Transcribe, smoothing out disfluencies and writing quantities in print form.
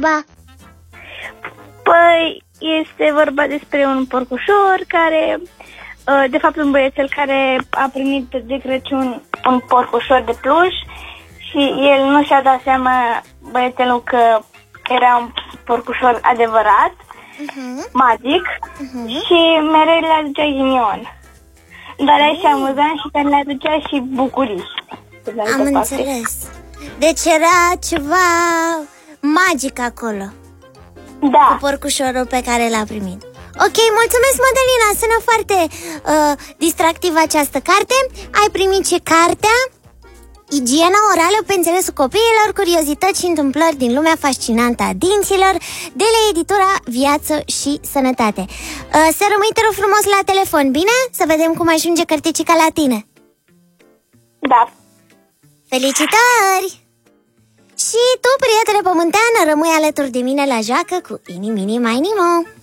vorba? Păi, este vorba despre un porcușor care, de fapt un băiețel care a primit de Crăciun un porcușor de pluș și el nu și-a dat seama, băiețelul, că era un porcușor adevărat, magic, și mereu le aducea ghinion. Dar era și amuzant și care le aducea și bucurii. Am înțeles. Deci era ceva magic acolo. Da. Cu porcușorul pe care l-a primit. Ok, mulțumesc, Madalina. Sună foarte distractivă această carte. Ai primit și cartea Igiena orală pe înțelesul copiilor, curiozități și întâmplări din lumea fascinantă a dinților, de la editura Viață și Sănătate. Să rămâi, te rog frumos, la telefon, bine? Să vedem cum ajunge cărticica la tine. Da. Felicitări! Și tu, prietene pământeană, rămâi alături de mine la joacă cu Ini Mini Mai Nimo.